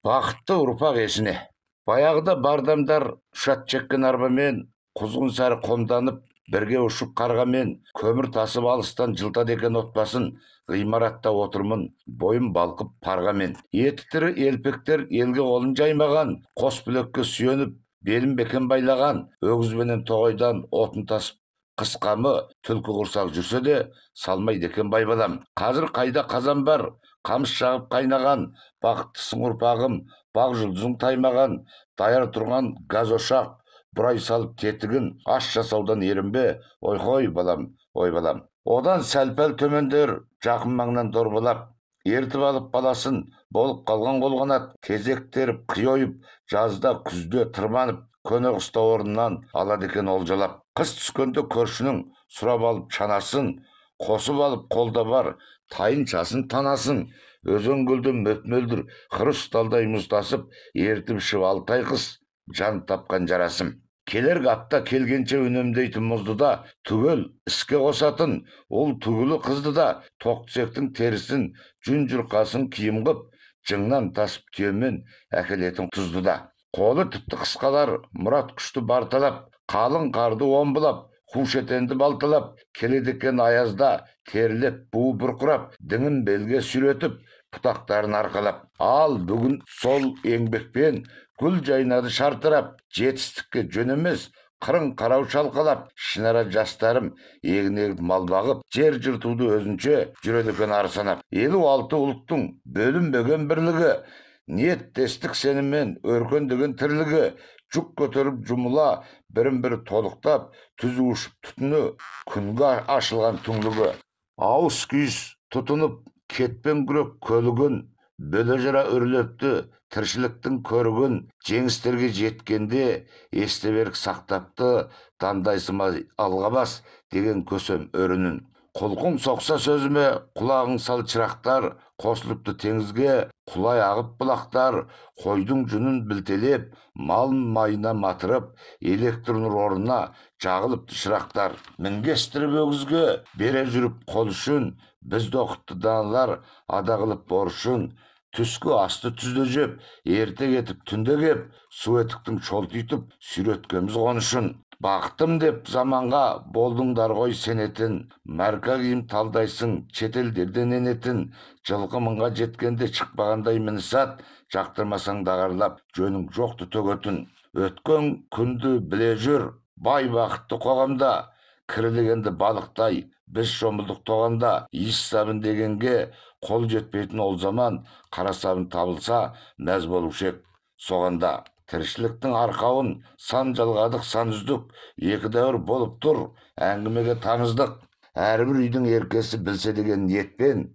Бақытты ұрпақ есіне. Баяғыда бардамдар ұшат жеккен арбамен, құзғын сары қомданып, бірге ұшып қарғамен, көмір тасып алыстан жылтады екен отбасын, ғимаратта отырмын, бойым балқып парғамен. Еті тірі елпектер елге қолын жаймаған, қос білекке сүйеніп, белін бекен байлаған, өгізбенен тоғайдан отын тасып, қысқамы түлкі құрсақ жүрсе де, салмайды екен байбалам. Қазір қайда қазан бар, қамыс жағып қайнаған, бақыттысың ұрпағым, бақ жұлдызың таймаған, даяр тұрған газ ошақ, бұрай салып тетігін, аш жасаудан ерінбе, ой балам, ой балам. Одан сәл-пәл төмендер, жақын маңнан дорбалап, ертіп алып баласын, болып қалған қолғанат, кезек теріп, қи ойып, жазда күзде тырманып, көне қыста орнынан алады екен олжалап. Қыс түскенде көршінің сұрап алып шанасын, қосып алып қолда бар тайыншасын танасын, өзен көлде мөп-мөлдір хрусталдай мұздасып, ертіп ішіп алтай қыс жан тапқан жарасым. Келер апта келгенше үнемдейтін мұзды да түгел іске қосатын, ол түгілі қызды да тоқ-түсектің терісін жүн жүрқасын киім қып, жыңнан тасып түйемен әкелетін тұзды да. Қолы тіпті қысқалар мұрат күшті барталап, қалың қарды омбылап, қушетенді балталап, келеді екен аязда терілеп, буы бұрқырап, діңін белге сүйретіп, бұтақтарын арқалап. Ал бүгін сол еңбекпен гүл жайнады шартырап, жетістікке жөн емес, қырын қарау шалқалап, шынара жастарым егін мал бағып, жер жыртуды өзінше жүреді екен арсанап. 56 ұлттың бөлінбеген бірлігі, ниеттестік сеніммен өркендеген тірлігі, жүк көтеріп жұмыла, бірін-бірі толықтап, түзу ұшып түтіні, күнге ашылған түңлігі. Ауыз күйіс тұтынып, кетпен күрек көлігін, бөле жара үрлепті, тіршіліктің көрігін, жеңістерге жеткенде, есте берік сақтапты, тандайсыма алға бас деген көсем өрінін. Құлқың соқса сөзіме, құлағың сал чырақтар, қосылыпты теңізге, құлай ағып бұлақтар, қойдың жүнін білтелеп, малын майына матырып, электр нұр орнына жағылыпты шырақтар. Мінгестіріп өгізге, бере жүріп қол үшін, бізді оқытты даналар, ада қылып борышын. Түскі асты түзде жеп, ерте кетіп түнде кеп, су етіктің шолтитып, сүйреткеміз қонышын. Бақтым деп заманға болдыңдар ғой сенетін, марка киім талдайсың шетелдерден енетін, жылқы мыңға жеткенде шықпағандай мінісат, жақтырмасаң дағарлап жөнің жоқты төгетін. Өткен күнді біле жүр, бай бақытты қоғамда, кірілгенді балықтай біз шомылдық тоғанда, иіс сабын дегенге қол жетпейтін ол заман, қара сабын табылса мәз болушы ек соғанда. Тіршіліктің арқауын сан жалғадық, сан үздік, екі дәуір болып тұр, әңгімеге тамыздық. Әрбір үйдің еркесі білсе деген ниетпен,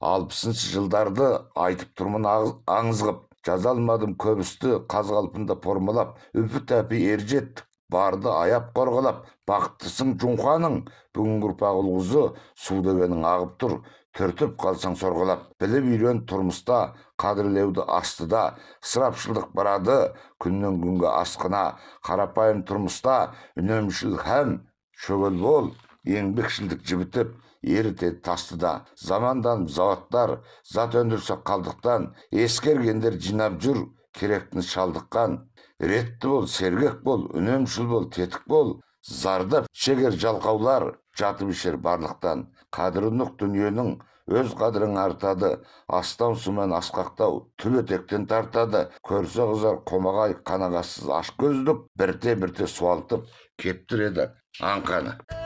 60-шы жылдарды айтып тұрмын аңыз қып. Жаза алмадым көбісті қаз қалпында формалап, үпі-тәпі ержеттік, барды аяп қорғалап. Бақыттысың жұңқаның, бүгін ұрпақ ұлғызы, су дегенің ағып тұр, түртіп қалсаң сорғалап. Біліп үйрен тұрмыста, қадірлеуді астыда, ысырапшылдық барады күннен күнге асқына. Қарапайым тұрмыста үнемшіл һәм шөгел бол, еңбекшілдік жібітіп ерітеді тастыда. Замандан заводтар зат өндірсе қалдықтан, ескергендер жинап жүр керектіні шалдыққан. Ретті бол, сергек бол, үнемшіл бол, тетік бол, зардап шегер жалқаулар жатып ішер барлықтан. Қадірі нұқ дүниенің өз қадірің артады, астан сумен асқақтау түп етектен тартады. Көрсе қызар қомағай қанағасыз аш көздік, бірте-бірте суалтып кептіреді аңқаны.